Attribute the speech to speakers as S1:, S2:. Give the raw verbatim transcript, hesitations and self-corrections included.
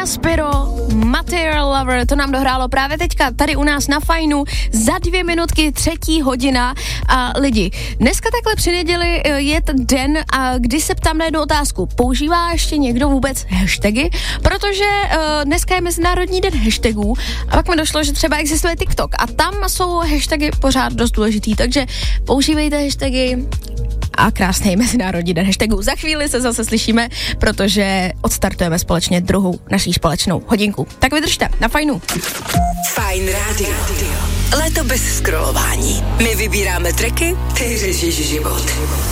S1: Spiro, Material Lover, to nám dohrálo právě teďka tady u nás na Fajnu za dvě minutky, třetí hodina. A lidi, dneska takhle při neděli je ten den, a kdy se ptám na jednu otázku. Používá ještě někdo vůbec hashtagy? Protože uh, dneska je Mezinárodní den hashtagů a pak mi došlo, že třeba existuje TikTok a tam jsou hashtagy pořád dost důležitý, takže používejte hashtagy a krásný Mezinárodní den hashtagů. Za chvíli se zase slyšíme, protože odstartujeme společně druhou naší společnou hodinku. Tak vydržte, na Fajnu.
S2: Fajn rádio. Léto bez scrollování. My vybíráme tracky, ty řešíš život.